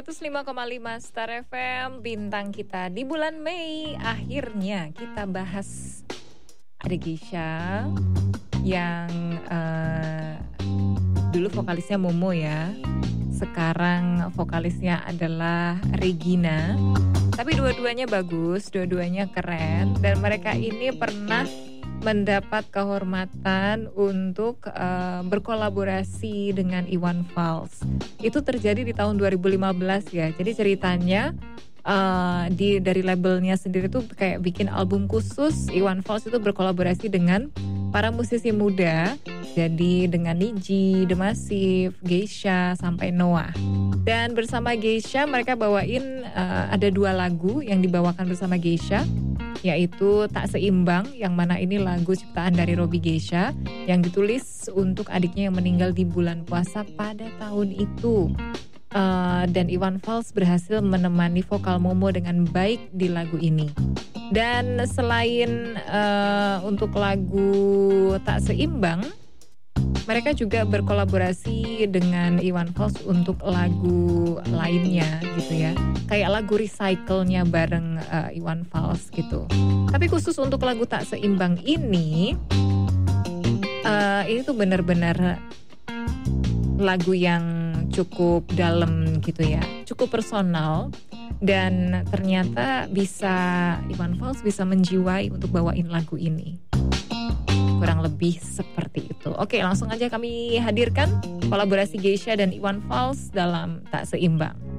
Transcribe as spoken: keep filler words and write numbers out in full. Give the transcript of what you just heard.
seratus lima koma lima Star F M, bintang kita di bulan Mei. Akhirnya kita bahas ada Geisha yang uh, dulu vokalisnya Momo ya. Sekarang vokalisnya adalah Regina. Tapi dua-duanya bagus, dua-duanya keren. Dan mereka ini pernah mendapat kehormatan untuk uh, berkolaborasi dengan Iwan Fals. Itu terjadi di tahun dua ribu lima belas ya. Jadi ceritanya uh, di dari labelnya sendiri tuh kayak bikin album khusus. Iwan Fals itu berkolaborasi dengan para musisi muda. Jadi dengan Niji, The Massive, Geisha, sampai Noah. Dan bersama Geisha mereka bawain uh, ada dua lagu yang dibawakan bersama Geisha, yaitu Tak Seimbang, yang mana ini lagu ciptaan dari Robby Geisha yang ditulis untuk adiknya yang meninggal di bulan puasa pada tahun itu. Uh, dan Iwan Fals berhasil menemani vokal Momo dengan baik di lagu ini. Dan selain uh, untuk lagu Tak Seimbang, mereka juga berkolaborasi dengan Iwan Fals untuk lagu lainnya gitu ya. Kayak lagu Recycle-nya bareng uh, Iwan Fals gitu. Tapi khusus untuk lagu Tak Seimbang ini, uh, ini tuh benar-benar lagu yang cukup dalam gitu ya. Cukup personal. Dan ternyata bisa Iwan Fals bisa menjiwai untuk bawain lagu ini. Kurang lebih seperti itu. Oke, langsung aja kami hadirkan kolaborasi Geisha dan Iwan Fals dalam Tak Seimbang.